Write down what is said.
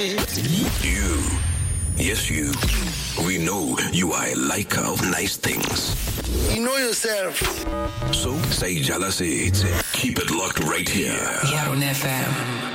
You, yes you, we know you are a liker of nice things. You know yourself. So, say Jala says, keep it locked right here. Here on FM.